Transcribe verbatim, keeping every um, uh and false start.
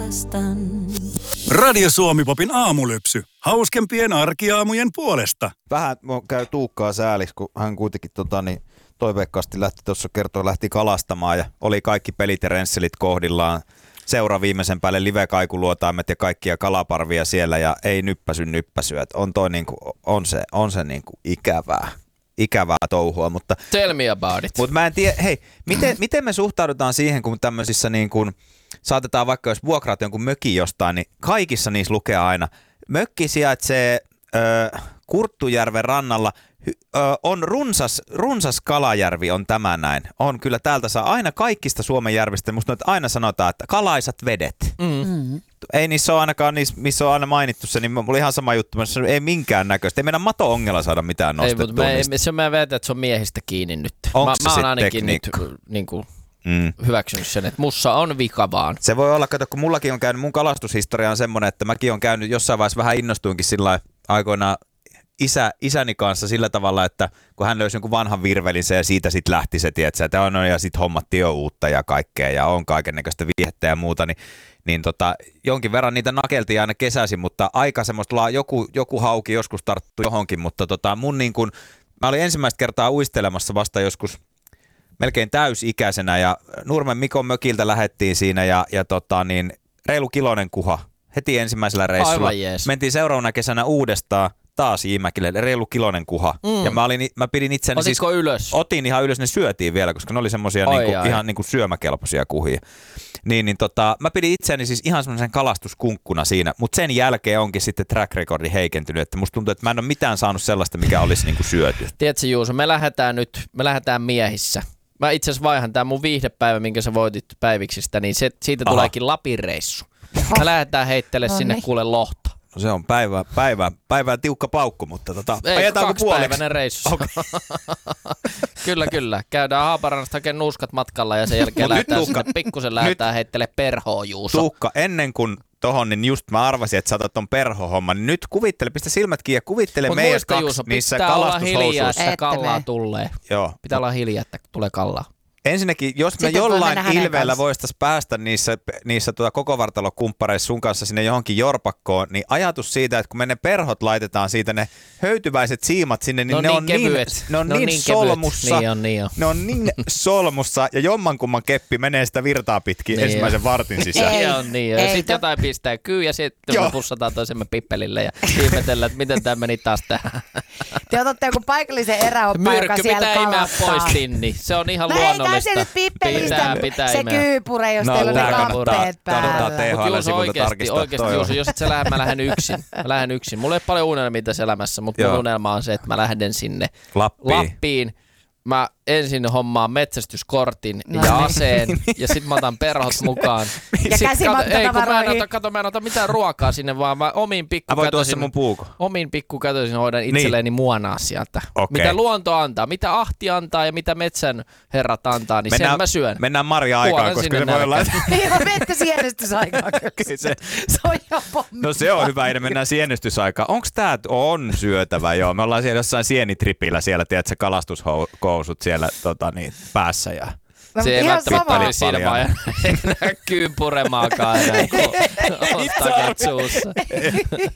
rakastan. Radio Suomi-popin aamulypsy. Hauskempien arkiaamujen puolesta. Vähän käy Tuukkaa sääliksi, kun hän kuitenkin tota, niin, toiveikkaasti lähti tuossa kertoa, lähti kalastamaan ja oli kaikki pelit ja rensselit kohdillaan. Seura viimeisen päälle live-kaikuluotaimet ja kaikkia kalaparvia siellä ja ei nyppäsy nyppäsyä. On, toi niinku, on se, on se niinku ikävää. ikävää touhua, mutta tell me about it. Mutta mä en tiedä, hei, miten, miten me suhtaudutaan siihen, kun tämmöisissä niin kuin, saatetaan vaikka jos vuokraat jonkun mökin jostain, niin kaikissa niissä lukee aina, mökki sijaitsee ö, Kurttujärven rannalla, hy, ö, on runsas, runsas kalajärvi on tämä näin. On kyllä täältä saa aina kaikista Suomen järvistä, musta noita aina sanotaan, että kalaisat vedet. Mm. Ei niissä ole ainakaan niissä, missä on aina mainittu se, niin mulla oli ihan sama juttu, mutta ei minkään näköistä. Ei meidän mato-ongella saada mitään nostettua. Ei, mutta me, se mä väitän, että se on miehistä kiinni nyt. Onko mä, se mä oon se ainakin tekniikka? nyt niin kuin, mm. hyväksynyt sen, että mussa on vika vaan. Se voi olla, kato, kun mullakin on käynyt, mun kalastushistoria on semmoinen, että mäkin on käynyt jossain vaiheessa vähän innostuinkin sillä aikoinaan isä, isäni kanssa sillä tavalla, että kun hän löysi jonkun vanhan virvelin se ja siitä sitten lähti se, tietsä, että on, ja sitten hommattiin jo uutta ja kaikkea ja on kaikennäköistä viihettä ja muuta, niin niin tota, jonkin verran niitä nakeltiin aina kesäisin, mutta aika semmoista, joku, joku hauki joskus tarttui johonkin, mutta tota, mun niin kun, mä olin ensimmäistä kertaa uistelemassa vasta joskus melkein täysikäisenä ja Nurmen Mikon mökiltä lähettiin siinä ja, ja tota, niin, reilu kilonen kuha heti ensimmäisellä reissulla. Mentiin seuraavana kesänä uudestaan taas Iimäkille, reilu kilonen kuha. Mm. Ja mä, olin, mä pidin itseäni Otitko siis, ylös? Otin ihan ylös, ne syötiin vielä, koska ne oli semmosia ai, niinku, ai. ihan niinku syömäkelpoisia kuhia. Niin, niin tota, mä pidin itseäni siis ihan semmoisen kalastuskunkkuna siinä, mutta sen jälkeen onkin sitten track recordi heikentynyt, että musta tuntuu, että mä en ole mitään saanut sellaista, mikä olisi niinku syöty. Tiedätkö Juuso, me lähdetään nyt, me lähdetään miehissä. Mä itse asiassa vaihan tää mun viihdepäivä, minkä sä voitit päiviksistä, niin se, siitä Aha. tuleekin Lapin reissu. Me lähdetään heittele no sinne niin. kuule lohta. No se on päivä, päivä, päivä tiukka paukku, mutta tota, ajetaanko puoliksi? Kaksipäiväinen reissu. Okay. kyllä, kyllä. Käydään Haaparannasta hakemaan nuuskat matkalla ja sen jälkeen lähdetään sinne pikkusen lähdetään heittele perhoa, Juuso. Tuukka, ennen kuin tohon, niin just mä arvasin, että sä otat ton perho-homman, niin nyt kuvittele, pistä silmät kiinni ja kuvittele Mut meidät muista, kaksi Juuso, niissä pitää olla hiljaa, kalastushousuissa. että kallaa tulee. Joo. Pitää olla hiljaa, että tulee kallaa. Ensinnäkin, jos me Sitten jollain ilveellä voitaisiin päästä niissä, niissä tuota koko vartalokumppareissa sun kanssa sinne johonkin jorpakkoon, niin ajatus siitä, että kun me ne perhot laitetaan siitä, ne höytyväiset siimat sinne, niin no ne, niin on niin, ne on no niin, niin solmussa, niin on, niin on. ne on niin solmussa ja jommankumman keppi menee sitä virtaa pitkin niin ensimmäisen on. vartin sisään. Ei on niin, ja sitten jotain pistää kyy ja sitten me pussataan toisemme pippelille ja ihmetellään, että miten tämä meni taas tähän. Te otatte joku paikallisen eräoppa, joka siellä kalastaa. Myrkky, pitää imeä pois, Tinni. Se on ihan no luonnollista. No ei Pitää, pitää se imeä. kyypure, jos no, teillä on ne kamppeet päällä. Kannattaa T H L-sivulta tarkistaa. Oikeasti, Juuso, jos et sä lähde, mä lähden yksin. Mä lähden yksin. Mulla ei ole paljon unelmia tässä elämässä, mutta mun unelma on se, että mä lähden sinne Lappiin. Lappiin. Mä ensin hommaan metsästyskortin no, ja aseen ja sit mä otan perhot mukaan. Ja käsimatkatavaroihin. Kato, kato, mä en ota mitään ruokaa sinne, vaan mä omin pikkukätöisin, omin pikkukätöisin hoidan itselleni niin. muonaa sieltä. Okay. Mitä luonto antaa, mitä ahti antaa ja mitä metsän herrat antaa, niin mennään, sen mä syön. Mennään Marja-aikaan, koska se voi olla... Ei, mä menette sienestysaikaan. se, se on jo pommi. No se on hyvä, että mennään sienestysaikaan. Onks tää on syötävä? Joo, me ollaan siellä jossain sienitripillä siellä, tiedätkö, kalastushousut siellä tota, niin, päässä ja... No, se ei välttämättä ole siinä vaiheessa enää kyyn puremaakaan enää, kun ottaket suussa.